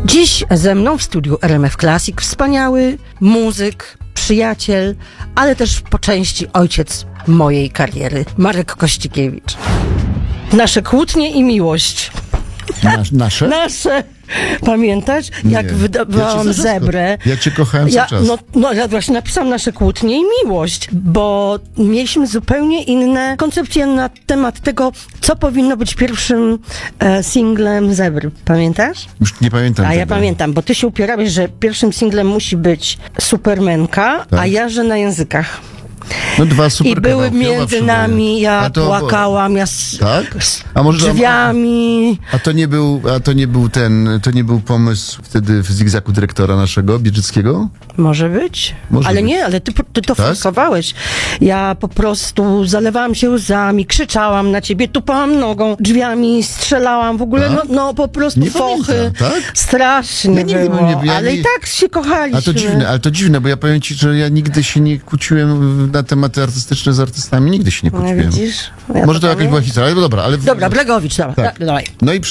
Dziś ze mną w studiu RMF Classic wspaniały muzyk, przyjaciel, ale też po części ojciec mojej kariery, Marek Kościkiewicz. Nasze kłótnie i miłość. Nasze? Nasze. Pamiętasz, jak wydawałam Zebrę? Ja cię kochałem cały czas. Ja właśnie napisałam nasze kłótnie i miłość, bo mieliśmy zupełnie inne koncepcje na temat tego, co powinno być pierwszym singlem Zebry. Pamiętasz? Już nie pamiętam. Ja pamiętam, bo ty się upierałeś, że pierwszym singlem musi być Supermenka, tak. A ja, że na językach. No dwa super I były między nami, ja płakałam, tak? drzwiami. To nie był pomysł wtedy w zigzagu dyrektora naszego, Bierzyckiego? Może być. Ale ty to tak? forsowałeś. Ja po prostu zalewałam się łzami, krzyczałam na ciebie, tupałam nogą, drzwiami strzelałam, w ogóle tak? Po prostu nie fochy. Pamiętam, tak? Strasznie było, ale i tak się kochaliśmy. A to dziwne, bo ja powiem ci, że ja nigdy się nie kłóciłem na tematy artystyczne z artystami, nigdy się nie kłóciłem. Widzisz? Może to jakaś była historia, ale dobra. Dobra, Bregowicz, dobra. Tak. Dawaj. No i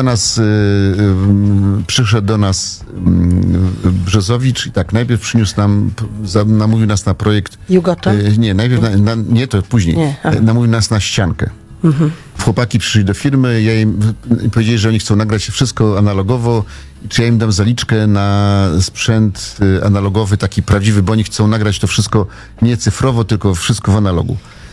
przyszedł do nas Brzozowicz i tak, najpierw namówił nas na projekt... Jugota? Nie, najpierw, nie, to później. Namówił nas na ściankę. Mhm. Chłopaki przyszli do firmy, ja im powiedzieli, że oni chcą nagrać wszystko analogowo, czy ja im dam zaliczkę na sprzęt analogowy, taki prawdziwy, bo oni chcą nagrać to wszystko nie cyfrowo, tylko wszystko w analogu.